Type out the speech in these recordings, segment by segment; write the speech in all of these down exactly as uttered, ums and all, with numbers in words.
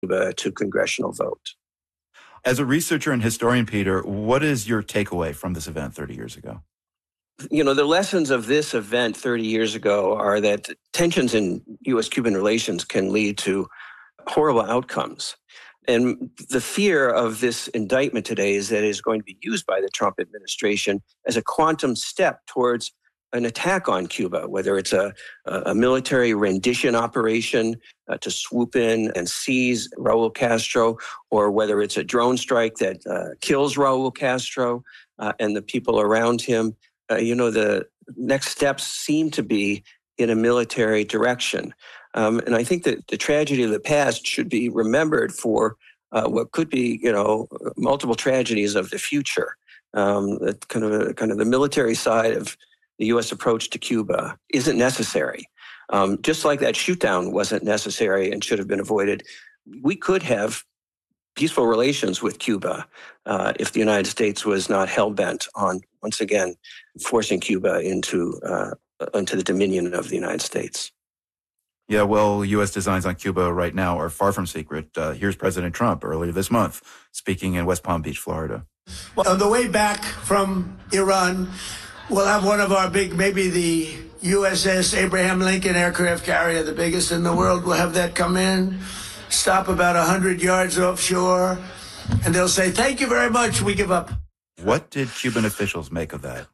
Cuba to congressional vote. As a researcher and historian, Peter, what is your takeaway from this event thirty years ago? You know, the lessons of this event thirty years ago are that tensions in U S Cuban relations can lead to horrible outcomes. And the fear of this indictment today is that it is going to be used by the Trump administration as a quantum step towards an attack on Cuba, whether it's a, a military rendition operation uh, to swoop in and seize Raul Castro, or whether it's a drone strike that uh, kills Raul Castro uh, and the people around him. Uh, you know, the next steps seem to be in a military direction. Um, and I think that the tragedy of the past should be remembered for uh, what could be, you know, multiple tragedies of the future. Um, that kind of a, kind of the military side of the U S approach to Cuba isn't necessary. Um, just like that shootdown wasn't necessary and should have been avoided, we could have peaceful relations with Cuba uh, if the United States was not hell-bent on, once again, forcing Cuba into uh, into the dominion of the United States. Yeah, well, U S designs on Cuba right now are far from secret. Uh, here's President Trump earlier this month speaking in West Palm Beach, Florida. Well, on the way back from Iran, we'll have one of our big, maybe the U S S Abraham Lincoln aircraft carrier, the biggest in the world. We'll have that come in, stop about one hundred yards offshore, and they'll say, thank you very much, we give up. What did Cuban officials make of that?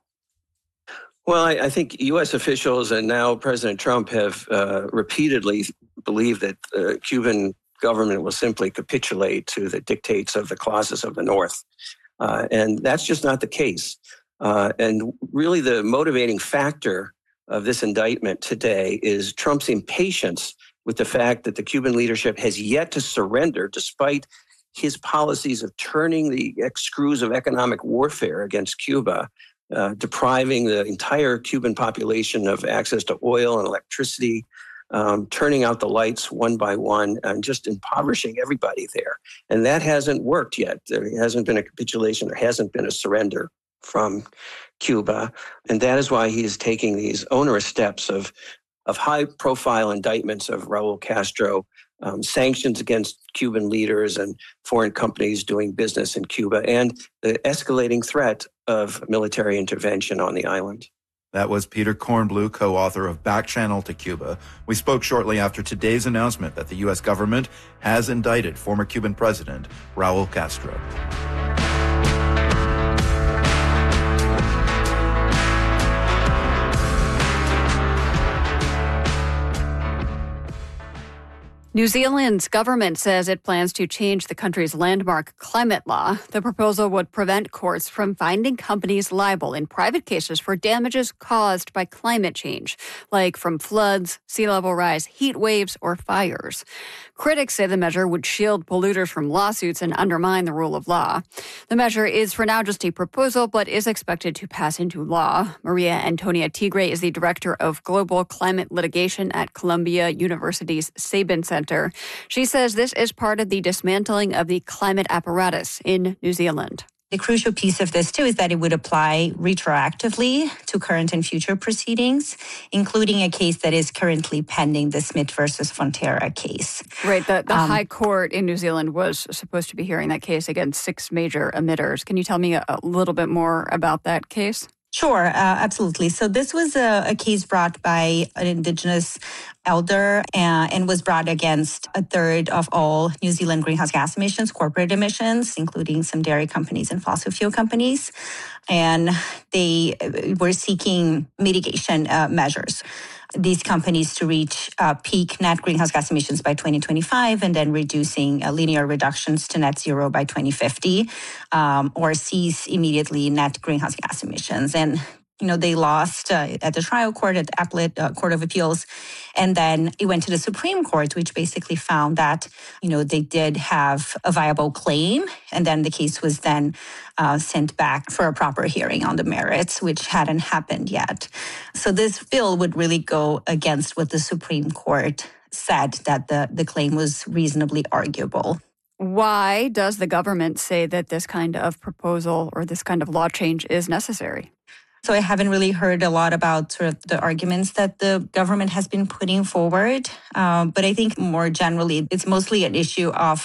Well, I, I think U S officials and now President Trump have uh, repeatedly believed that the Cuban government will simply capitulate to the dictates of the clauses of the North. Uh, and that's just not the case. Uh, and really the motivating factor of this indictment today is Trump's impatience with the fact that the Cuban leadership has yet to surrender despite his policies of turning the screws of economic warfare against Cuba, uh, depriving the entire Cuban population of access to oil and electricity, um, turning out the lights one by one, and just impoverishing everybody there. And that hasn't worked yet. There hasn't been a capitulation. There hasn't been a surrender from Cuba. And that is why he is taking these onerous steps of, of high-profile indictments of Raul Castro, um, sanctions against Cuban leaders and foreign companies doing business in Cuba, and the escalating threat of military intervention on the island. That was Peter Kornbluh, co-author of Back Channel to Cuba. We spoke shortly after today's announcement that the U S government has indicted former Cuban president Raul Castro. New Zealand's government says it plans to change the country's landmark climate law. The proposal would prevent courts from finding companies liable in private cases for damages caused by climate change, like from floods, sea level rise, heat waves, or fires. Critics say the measure would shield polluters from lawsuits and undermine the rule of law. The measure is for now just a proposal, but is expected to pass into law. Maria Antonia Tigre is the director of global climate litigation at Columbia University's Sabin Center. She says this is part of the dismantling of the climate apparatus in New Zealand. The crucial piece of this, too, is that it would apply retroactively to current and future proceedings, including a case that is currently pending, the Smith versus Fonterra case. Right. The, the um, High Court in New Zealand was supposed to be hearing that case against six major emitters. Can you tell me a, a little bit more about that case? Sure, uh, absolutely. So this was a, a case brought by an Indigenous elder uh, and was brought against a third of all New Zealand greenhouse gas emissions, corporate emissions, including some dairy companies and fossil fuel companies. And they were seeking mitigation uh, measures. These companies to reach uh, peak net greenhouse gas emissions by twenty twenty-five and then reducing uh, linear reductions to net zero by twenty fifty, um, or cease immediately net greenhouse gas emissions. And you know, they lost uh, at the trial court, at the Appellate uh, Court of Appeals. And then it went to the Supreme Court, which basically found that, you know, they did have a viable claim. And then the case was then uh, sent back for a proper hearing on the merits, which hadn't happened yet. So this bill would really go against what the Supreme Court said, that the, the claim was reasonably arguable. Why does the government say that this kind of proposal or this kind of law change is necessary? So I haven't really heard a lot about sort of the arguments that the government has been putting forward. Um, but I think more generally, it's mostly an issue of